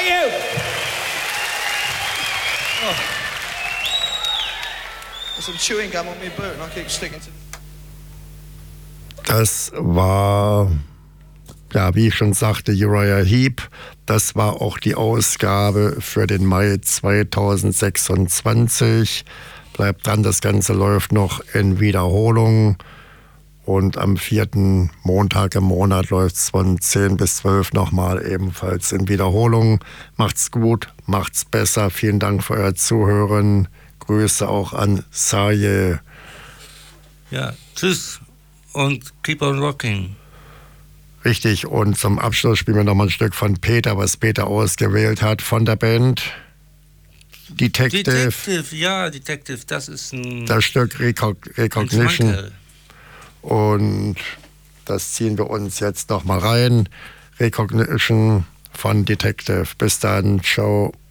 you. Oh. There's some chewing gum on my boot and I keep sticking to. Das war, ja, wie ich schon sagte, Uriah Heep. Das war auch die Ausgabe für den Mai 2026. Bleibt dran, das Ganze läuft noch in Wiederholung. Und am 4. Montag im Monat läuft es von 10 bis 12 nochmal ebenfalls in Wiederholung. Macht's gut, macht's besser. Vielen Dank für euer Zuhören. Grüße auch an Saye. Ja, tschüss und keep on rocking. Richtig, und zum Abschluss spielen wir nochmal ein Stück von Peter, was Peter ausgewählt hat von der Band Detective. Detective, ja, Detective, das ist das Stück Recognition. Und das ziehen wir uns jetzt nochmal rein. Recognition von Detective. Bis dann, ciao.